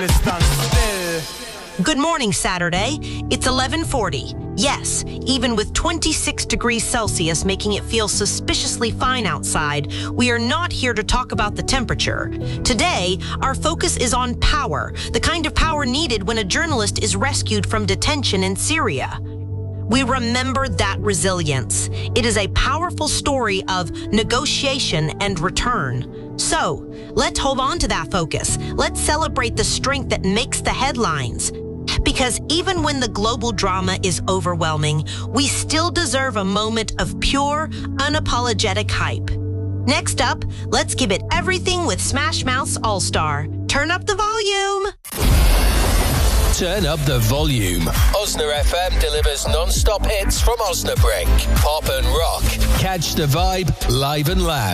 Good morning, Saturday. It's 11:40. Yes, even with 26 degrees Celsius making it feel suspiciously fine outside, we are not here to talk about the temperature. Today, our focus is on power, the kind of power needed when a journalist is rescued from detention in Syria. We remember that resilience. It is a powerful story of negotiation and return. So, let's hold on to that focus. Let's celebrate the strength that makes the headlines. Because even when the global drama is overwhelming, we still deserve a moment of pure, unapologetic hype. Next up, let's give it everything with Smash Mouth's All-Star. Turn up the volume. Turn up the volume. Osna FM delivers non-stop hits from Osnabrück. Pop and rock. Catch the vibe live and loud.